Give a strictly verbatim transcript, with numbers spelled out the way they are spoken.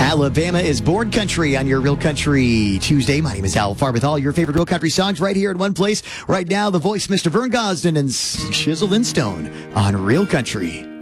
Alabama is Born Country on your Real Country Tuesday. My name is Al Farr with all your favorite Real Country songs right here in one place. Right now, the voice, Mister Vern Gosdin and Shizzle and Stone on Real Country.